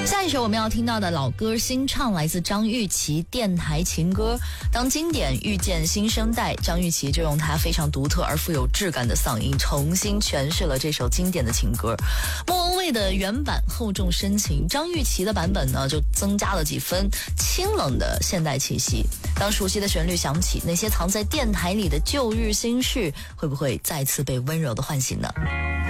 下一首我们要听到的老歌新唱来自张玉琪电台情歌。当经典遇见新生代，张玉琪就用她非常独特而富有质感的嗓音重新诠释了这首经典的情歌。莫文蔚的原版厚重深情，张玉琪的版本呢就增加了几分清冷的现代气息。当熟悉的旋律响起，那些藏在电台里的旧日心事会不会再次被温柔的唤醒呢？